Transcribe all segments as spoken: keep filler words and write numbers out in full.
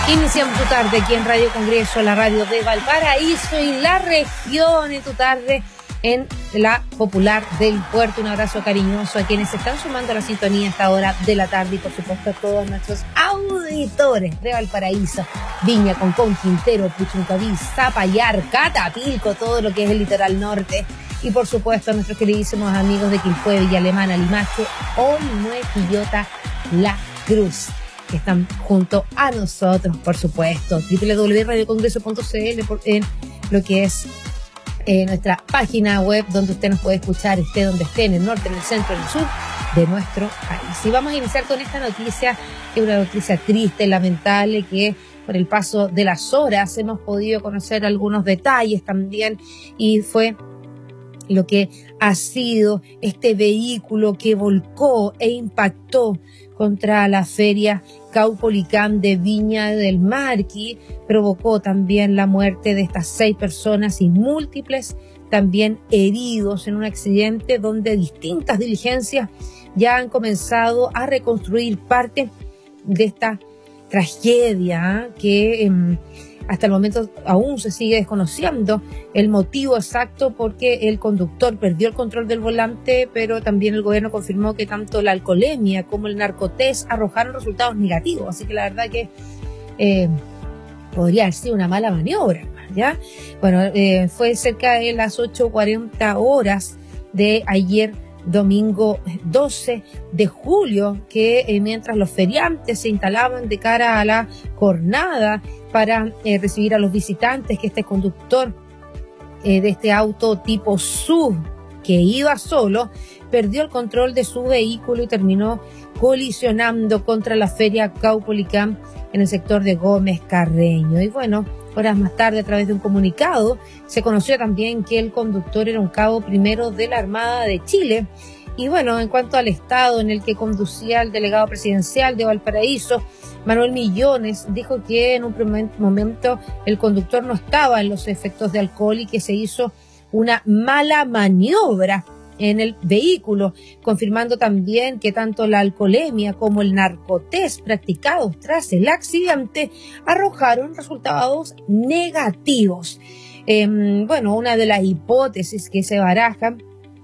Iniciamos tu tarde aquí en Radio Congreso, la radio de Valparaíso y la región, en tu tarde en la popular del puerto. Un abrazo cariñoso a quienes se están sumando a la sintonía a esta hora de la tarde y por supuesto a todos nuestros auditores de Valparaíso, Viña, Concón, Quintero, Puchuncaví, Zapallar, Catapilco, todo lo que es el litoral norte. Y por supuesto a nuestros queridísimos amigos de Quilpué, Villa Alemana, Limache, Olmué, Quillota, La Cruz, que están junto a nosotros, por supuesto. doble u doble u doble u punto radio congreso punto c l en lo que es eh, nuestra página web, donde usted nos puede escuchar, esté donde esté, en el norte, en el centro, en el sur de nuestro país. Y vamos a iniciar con esta noticia, que es una noticia triste, lamentable, que por el paso de las horas hemos podido conocer algunos detalles también, y fue lo que ha sido este vehículo que volcó e impactó contra la feria Caupolicán de Viña del Mar, que provocó también la muerte de estas seis personas y múltiples también heridos en un accidente donde distintas diligencias ya han comenzado a reconstruir parte de esta tragedia, ¿eh? que eh, hasta el momento aún se sigue desconociendo el motivo exacto porque el conductor perdió el control del volante, pero también el gobierno confirmó que tanto la alcoholemia como el narcotest arrojaron resultados negativos. Así que la verdad que eh, podría haber sido una mala maniobra, ¿ya? Bueno, eh, fue cerca de las ocho cuarenta horas de ayer, domingo doce de julio, que eh, mientras los feriantes se instalaban de cara a la jornada para eh, recibir a los visitantes, que este conductor eh, de este auto tipo S U V que iba solo perdió el control de su vehículo y terminó colisionando contra la feria Caupolicán en el sector de Gómez Carreño. Y bueno, horas más tarde, a través de un comunicado, se conoció también que el conductor era un cabo primero de la Armada de Chile. Y bueno, en cuanto al estado en el que conducía el delegado presidencial de Valparaíso, Manuel Millones, dijo que en un primer momento el conductor no estaba en los efectos de alcohol y que se hizo una mala maniobra en el vehículo, confirmando también que tanto la alcoholemia como el narcotest practicados tras el accidente arrojaron resultados negativos. Eh, bueno, una de las hipótesis que se barajan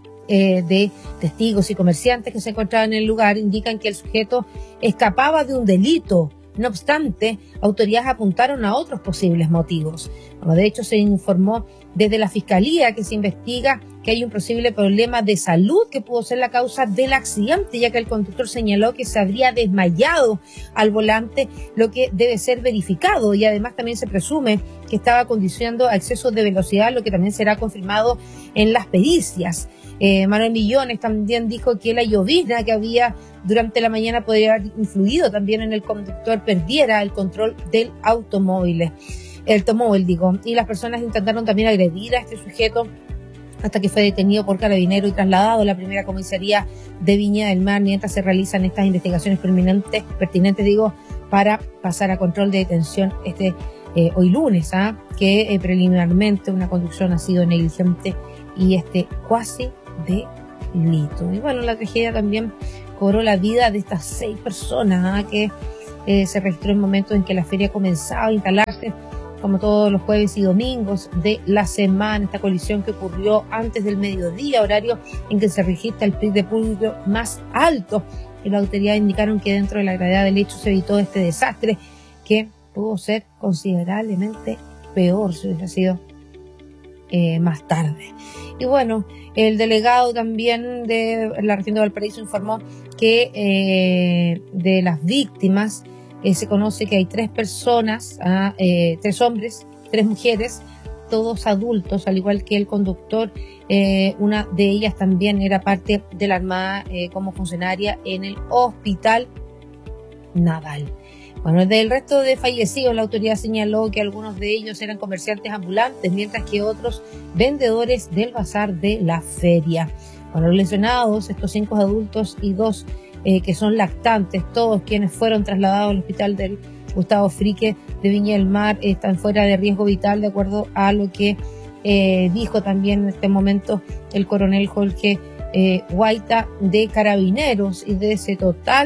eh, de testigos y comerciantes que se encontraban en el lugar indican que el sujeto escapaba de un delito. No obstante, autoridades apuntaron a otros posibles motivos. Bueno, de hecho, se informó desde la Fiscalía que se investiga que hay un posible problema de salud que pudo ser la causa del accidente, ya que el conductor señaló que se habría desmayado al volante, lo que debe ser verificado, y además también se presume que estaba conduciendo a exceso de velocidad, lo que también será confirmado en las pericias. Eh, Manuel Millones también dijo que la llovizna que había durante la mañana podría haber influido también en el conductor perdiera el control del automóvil, el automóvil digo, y las personas intentaron también agredir a este sujeto hasta que fue detenido por carabinero y trasladado a la primera comisaría de Viña del Mar, mientras se realizan estas investigaciones pertinentes, pertinentes digo, para pasar a control de detención este eh, hoy lunes, ¿ah? que eh, preliminarmente una conducción ha sido negligente y este cuasi delito. Y bueno, la tragedia también cobró la vida de estas seis personas, ¿eh? que eh, se registró en momentos en que la feria comenzaba a instalarse, como todos los jueves y domingos de la semana. Esta colisión que ocurrió antes del mediodía, horario en que se registra el pic de público más alto, y las autoridades indicaron que dentro de la gravedad del hecho se evitó este desastre, que pudo ser considerablemente peor si hubiera sido eh, más tarde. Y bueno, el delegado también de la región de Valparaíso informó que eh, de las víctimas eh, se conoce que hay tres personas, ah, eh, tres hombres, tres mujeres, todos adultos, al igual que el conductor. Eh, una de ellas también era parte de la Armada eh, como funcionaria en el Hospital Naval. Bueno, del resto de fallecidos, la autoridad señaló que algunos de ellos eran comerciantes ambulantes, mientras que otros vendedores del bazar de la feria. Bueno, los lesionados, estos cinco adultos y dos eh, que son lactantes, todos quienes fueron trasladados al hospital del Gustavo Frique de Viña del Mar, están fuera de riesgo vital, de acuerdo a lo que eh, dijo también en este momento el coronel Jorge eh, Guaita de Carabineros. Y de ese total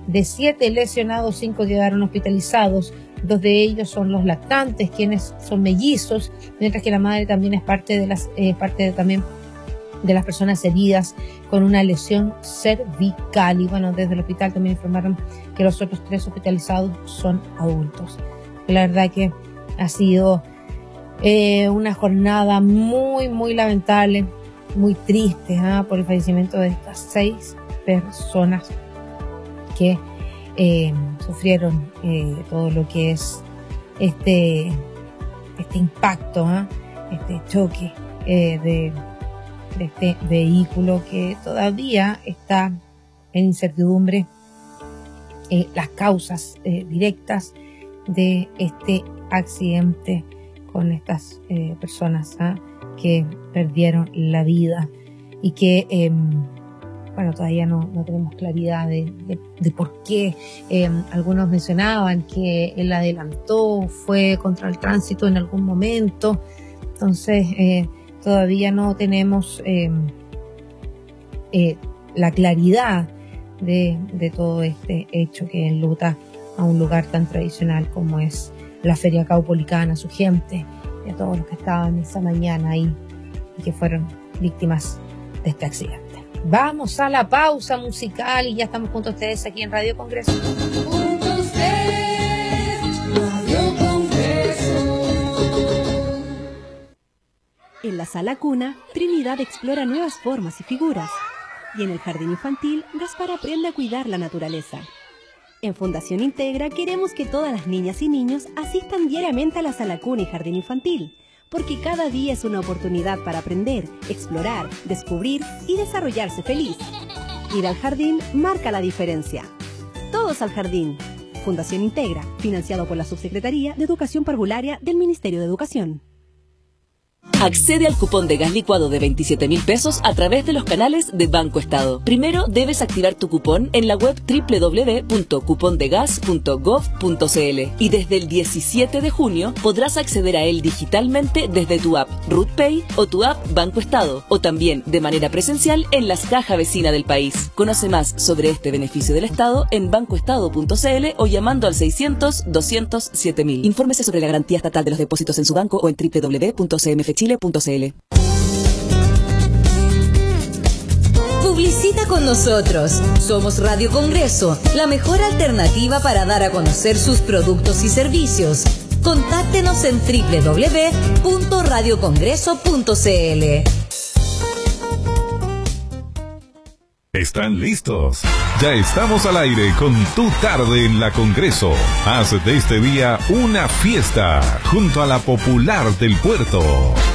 De siete lesionados, cinco quedaron hospitalizados. Dos de ellos son los lactantes, quienes son mellizos, mientras que la madre también es parte de las eh, parte de, también de las personas heridas con una lesión cervical. Y bueno, desde el hospital también informaron que los otros tres hospitalizados son adultos. La verdad que ha sido eh, una jornada muy, muy lamentable, muy triste, ¿eh? por el fallecimiento de estas seis personas que eh, sufrieron eh, todo lo que es este, este impacto, ¿eh? este choque eh, de, de este vehículo que todavía está en incertidumbre eh, las causas eh, directas de este accidente con estas eh, personas ¿eh? que perdieron la vida y que eh, bueno, todavía no, no tenemos claridad de, de, de por qué. Eh, algunos mencionaban que él adelantó, fue contra el tránsito en algún momento. Entonces, eh, todavía no tenemos eh, eh, la claridad de, de todo este hecho que enluta a un lugar tan tradicional como es la Feria Caupolicana, su gente y a todos los que estaban esa mañana ahí y que fueron víctimas de este accidente. Vamos a la pausa musical y ya estamos junto a ustedes aquí en Radio Congreso. Junto a ustedes, Radio Congreso. En la sala cuna, Trinidad explora nuevas formas y figuras. Y en el jardín infantil, Gaspar aprende a cuidar la naturaleza. En Fundación Integra queremos que todas las niñas y niños asistan diariamente a la sala cuna y jardín infantil, porque cada día es una oportunidad para aprender, explorar, descubrir y desarrollarse feliz. Ir al jardín marca la diferencia. Todos al jardín. Fundación Integra, financiado por la Subsecretaría de Educación Parvularia del Ministerio de Educación. Accede al cupón de gas licuado de veintisiete mil pesos a través de los canales de Banco Estado. Primero debes activar tu cupón en la web doble u doble u doble u punto cupondegas punto gov punto cl y desde el diecisiete de junio podrás acceder a él digitalmente desde tu app RUTPay o tu app Banco Estado o también de manera presencial en las cajas vecinas del país. Conoce más sobre este beneficio del Estado en bancoestado punto cl o llamando al seiscientos, doscientos, siete mil. Infórmese sobre la garantía estatal de los depósitos en su banco o en doble u doble u doble u punto c m f chile punto c l. Publicita con nosotros. Somos Radio Congreso, la mejor alternativa para dar a conocer sus productos y servicios. Contáctenos en doble u doble u doble u punto radio congreso punto c l. ¿Están listos? Ya estamos al aire con Tu Tarde en la Congreso. Haz de este día una fiesta junto a la Popular del Puerto.